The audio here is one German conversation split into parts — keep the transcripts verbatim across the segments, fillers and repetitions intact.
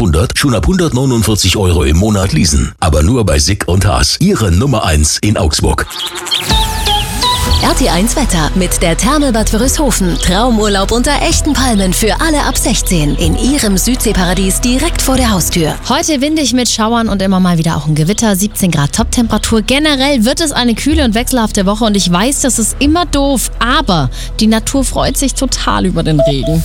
fünfhundert schon ab hundertneunundvierzig Euro im Monat leasen. Aber nur bei Sick und Haas, Ihre Nummer eins in Augsburg. R T eins Wetter mit der Therme Bad Wörishofen. Traumurlaub unter echten Palmen für alle ab sechzehn. In Ihrem Südseeparadies direkt vor der Haustür. Heute windig mit Schauern und immer mal wieder auch ein Gewitter. siebzehn Grad Toptemperatur. Generell wird es eine kühle und wechselhafte Woche und ich weiß, das ist immer doof, aber die Natur freut sich total über den Regen.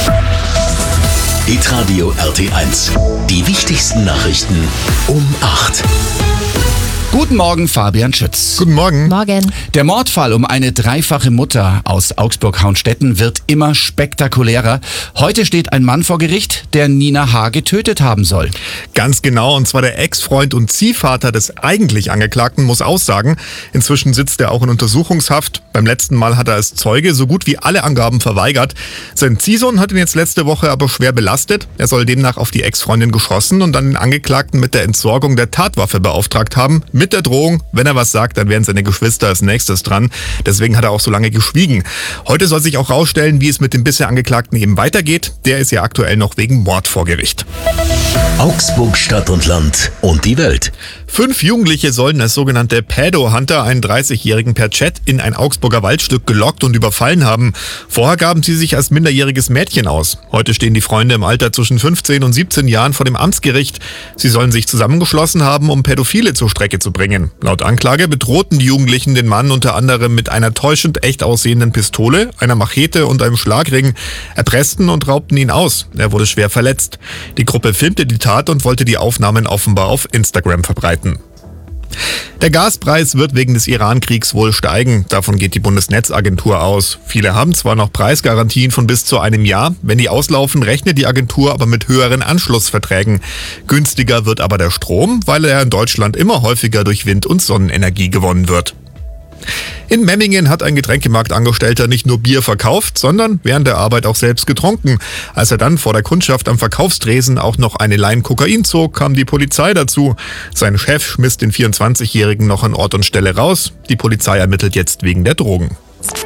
Hitradio R T eins. Die wichtigsten Nachrichten um acht. Guten Morgen, Fabian Schütz. Guten Morgen. Morgen. Der Mordfall um eine dreifache Mutter aus Augsburg-Hauenstetten wird immer spektakulärer. Heute steht ein Mann vor Gericht, der Nina H. getötet haben soll. Ganz genau, und zwar der Ex-Freund und Ziehvater des eigentlich Angeklagten muss aussagen. Inzwischen sitzt er auch in Untersuchungshaft. Beim letzten Mal hat er als Zeuge so gut wie alle Angaben verweigert. Sein Ziehsohn hat ihn jetzt letzte Woche aber schwer belastet. Er soll demnach auf die Ex-Freundin geschossen und dann den Angeklagten mit der Entsorgung der Tatwaffe beauftragt haben. Mit der Drohung, wenn er was sagt, dann wären seine Geschwister als nächstes dran. Deswegen hat er auch so lange geschwiegen. Heute soll sich auch rausstellen, wie es mit dem bisher Angeklagten eben weitergeht. Der ist ja aktuell noch wegen Mord vor Gericht. Augsburg, Stadt und Land und die Welt. Fünf Jugendliche sollen als sogenannte Pädo-Hunter einen dreißigjährigen per Chat in ein Augsburger Waldstück gelockt und überfallen haben. Vorher gaben sie sich als minderjähriges Mädchen aus. Heute stehen die Freunde im Alter zwischen fünfzehn und siebzehn Jahren vor dem Amtsgericht. Sie sollen sich zusammengeschlossen haben, um Pädophile zur Strecke zu bringen. Laut Anklage bedrohten die Jugendlichen den Mann unter anderem mit einer täuschend echt aussehenden Pistole, einer Machete und einem Schlagring, erpressten und raubten ihn aus. Er wurde schwer verletzt. Die Gruppe filmte die Tat und wollte die Aufnahmen offenbar auf Instagram verbreiten. Der Gaspreis wird wegen des Iran-Kriegs wohl steigen. Davon geht die Bundesnetzagentur aus. Viele haben zwar noch Preisgarantien von bis zu einem Jahr. Wenn die auslaufen, rechnet die Agentur aber mit höheren Anschlussverträgen. Günstiger wird aber der Strom, weil er in Deutschland immer häufiger durch Wind- und Sonnenenergie gewonnen wird. In Memmingen hat ein Getränkemarktangestellter nicht nur Bier verkauft, sondern während der Arbeit auch selbst getrunken. Als er dann vor der Kundschaft am Verkaufstresen auch noch eine Line Kokain zog, kam die Polizei dazu. Sein Chef schmiss den vierundzwanzigjährigen noch an Ort und Stelle raus. Die Polizei ermittelt jetzt wegen der Drogen.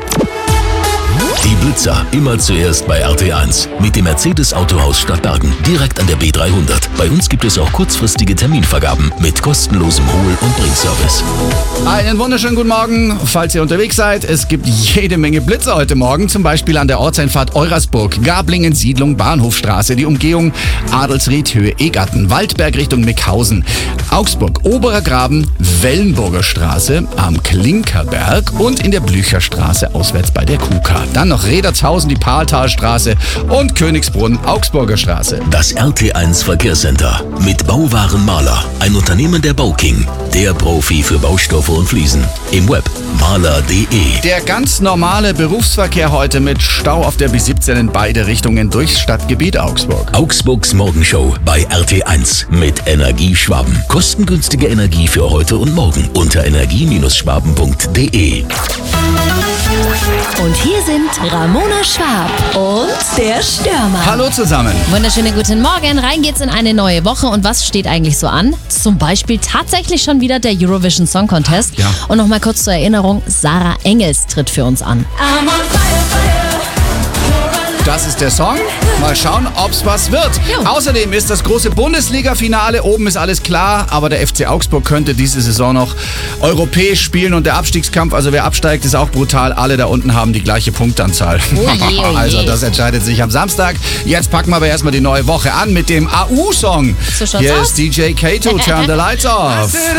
Die Blitzer immer zuerst bei R T eins. Mit dem Mercedes Autohaus Stadtbergen. Direkt an der B dreihundert. Bei uns gibt es auch kurzfristige Terminvergaben mit kostenlosem Hol- und Bringservice. Einen wunderschönen guten Morgen, falls ihr unterwegs seid. Es gibt jede Menge Blitzer heute Morgen, zum Beispiel an der Ortseinfahrt Eurasburg, Gablingen, Siedlung, Bahnhofstraße, die Umgehung Adelsried, Höhe Egarten, Waldberg Richtung Mickhausen, Augsburg, Oberer Graben, Wellenburger Straße, am Klinkerberg und in der Blücherstraße auswärts bei der K U K A. Dann noch Redertshausen, die Paltalstraße und Königsbrunn, Augsburger Straße. Das R T eins Verkehrscenter mit Bauwaren Maler, ein Unternehmen der Bauking, der Profi für Baustoffe und Fliesen. Im Web maler punkt de. Der ganz normale Berufsverkehr heute mit Stau auf der B siebzehn in beide Richtungen durchs Stadtgebiet Augsburg. Augsburgs Morgenshow bei R T eins mit Energie Schwaben. Kostengünstige Energie für heute und morgen unter energie Schwaben punkt de. Und hier sind Ramona Schwab und der Stürmer. Hallo zusammen. Wunderschönen guten Morgen. Rein geht's in eine neue Woche. Und was steht eigentlich so an? Zum Beispiel tatsächlich schon wieder der Eurovision Song Contest. Ja. Und nochmal kurz zur Erinnerung, Sarah Engels tritt für uns an. Das ist der Song. Mal schauen, ob's was wird. Jo. Außerdem ist das große Bundesliga-Finale. Oben ist alles klar, aber der F C Augsburg könnte diese Saison noch europäisch spielen und der Abstiegskampf, also wer absteigt, ist auch brutal. Alle da unten haben die gleiche Punktanzahl. Oh je, oh je. Also das entscheidet sich am Samstag. Jetzt packen wir aber erstmal die neue Woche an mit dem A U-Song. So schaut's Hier aus. ist D J Kato, Turn the Lights Off.